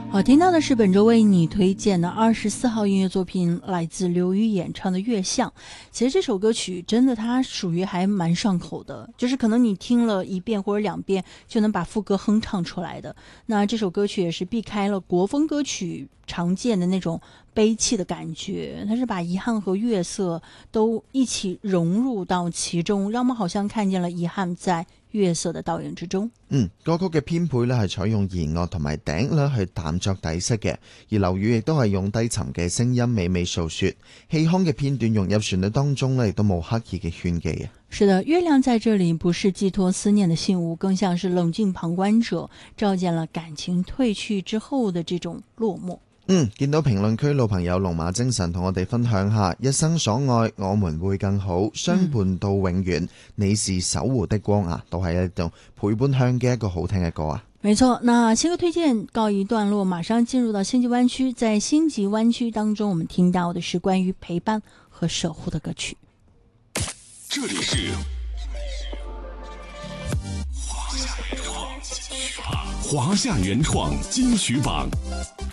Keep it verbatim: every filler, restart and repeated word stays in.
好，听到的是本周为你推荐的二十四号音乐作品，来自刘宇演唱的《月相》。其实这首歌曲真的它属于还蛮上口的，就是可能你听了一遍或者两遍就能把副歌哼唱出来的。那这首歌曲也是避开了国风歌曲常见的那种悲戚的感觉，它是把遗憾和月色都一起融入到其中，让我們好像看見了遺憾在月色的倒影之中。 嗯，歌曲嘅編配咧係採用弦樂同埋笛咧去淡作底色嘅，而劉宇亦都係用低沉嘅聲音娓娓訴說，氣腔嘅片段融入旋律當中咧，亦都冇刻意嘅勸技啊。 是的，月亮在這裡不是寄託思念的信物，更像是冷靜旁觀者，照見了感情褪去之後的這種落寞。 嗯，見到評論區老朋友龍馬精神同我哋分享下，一生所愛我們會更好，相伴到永遠，嗯、你是守護的光啊，都係一種陪伴向嘅一個好聽嘅歌啊。 沒錯，那新歌推薦告一段落，馬上進入到星際灣區。在星際灣區當中，我們聽到的是關於陪伴和守護的歌曲。 這裡是華夏原創金曲榜，華夏原創金曲榜。